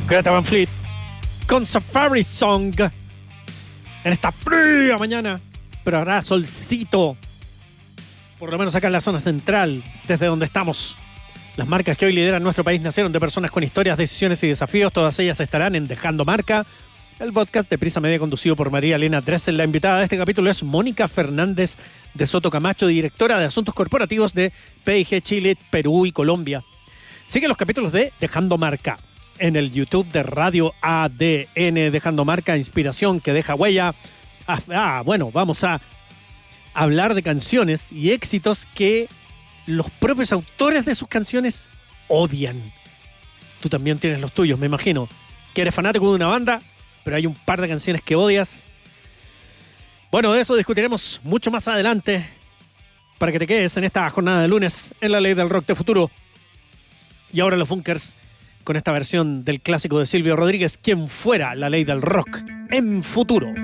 Greta Van Fleet con Safari Song en esta fría mañana, pero hará solcito, por lo menos acá en la zona central, desde donde estamos. Las marcas que hoy lideran nuestro país nacieron de personas con historias, decisiones y desafíos. Todas ellas estarán en Dejando Marca, el podcast de Prisa Media conducido por María Elena Dressel. La invitada de este capítulo es Mónica Fernández de Soto Camacho, directora de Asuntos Corporativos de PIG Chile, Perú y Colombia. Sigue los capítulos de Dejando Marca en el YouTube de Radio ADN, Dejando Marca, inspiración que deja huella. Bueno, vamos a hablar de canciones y éxitos que los propios autores de sus canciones odian. Tú también tienes los tuyos, me imagino. Que eres fanático de una banda, pero hay un par de canciones que odias. Bueno, de eso discutiremos mucho más adelante, para que te quedes en esta jornada de lunes en la Ley del Rock de Futuro. Y ahora los Bunkers con esta versión del clásico de Silvio Rodríguez, Quien fuera la Ley del Rock en Futuro.